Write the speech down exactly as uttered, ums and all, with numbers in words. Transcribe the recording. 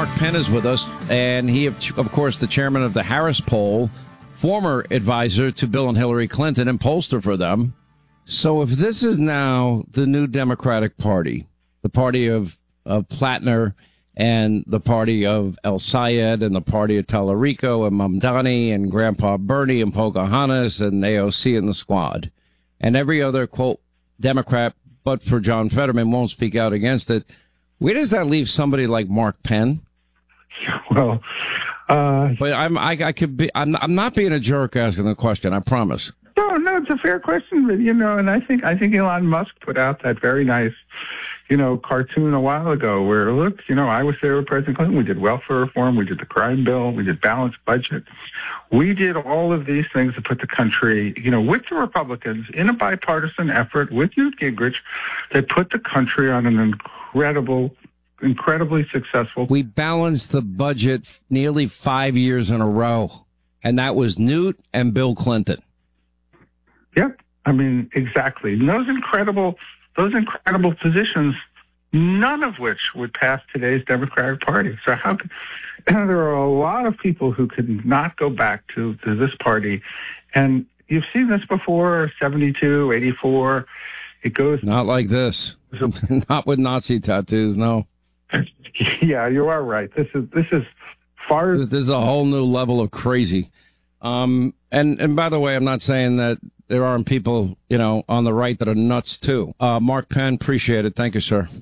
Mark Penn is with us, and he, of course, the chairman of the Harris poll, former advisor to Bill and Hillary Clinton and pollster for them. So if this is now the new Democratic Party, the party of, of Platner and the party of El Sayed and the party of Tallarico and Mamdani and Grandpa Bernie and Pocahontas and A O C and the squad, and every other, quote, Democrat, but for John Fetterman, won't speak out against it, where does that leave somebody like Mark Penn? Well, uh, but I'm I, I could be I'm I'm not being a jerk asking the question. I promise. No, no, it's a fair question, but you know, and I think I think Elon Musk put out that very nice, you know, cartoon a while ago where look, you know, I was there with President Clinton. We did welfare reform, we did the crime bill, we did balanced budget. We did all of these things to put the country, you know, with the Republicans in a bipartisan effort with Newt Gingrich, they put the country on an incredible, incredibly successful. We balanced the budget nearly five years in a row, and that was Newt and Bill Clinton. Yep. I mean, exactly. And those incredible, those incredible positions, none of which would pass today's Democratic Party. So how could, and there are a lot of people who could not go back to, to this party. And you've seen this before, seventy-two, eighty-four. It goes. Not like this. Not with Nazi tattoos, no. Yeah, you are right. This is, this is far. This is a whole new level of crazy. Um, and, and by the way, I'm not saying that there aren't people, you know, on the right that are nuts too. Uh, Mark Penn, appreciate it. Thank you, sir.